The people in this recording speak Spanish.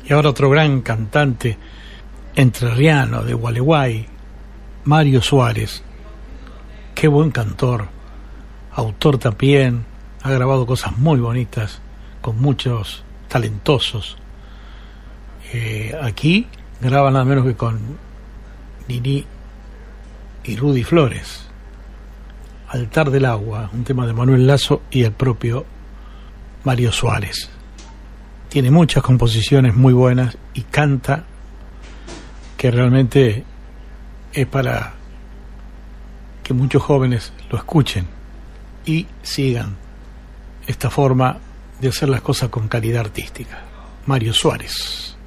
Y ahora otro gran cantante entrerriano de Gualeguay, Mario Suárez. Qué buen cantor, autor también, ha grabado cosas muy bonitas con muchos talentosos. Aquí graba nada menos que con Nini y Rudy Flores. Altar del Agua, un tema de Manuel Lazo y el propio Mario Suárez. Tiene muchas composiciones muy buenas y canta que realmente es para que muchos jóvenes lo escuchen y sigan esta forma de hacer las cosas con calidad artística. Mario Suárez.